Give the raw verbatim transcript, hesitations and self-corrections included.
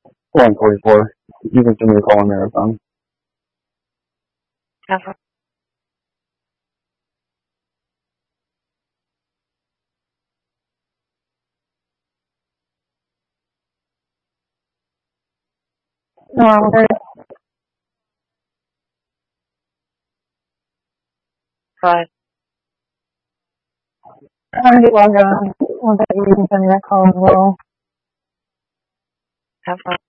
one forty-four. You can send me a call on marathon. Have fun. Um, there's Five. I'm gonna get logged on. Once I can send me that call as well. Have fun.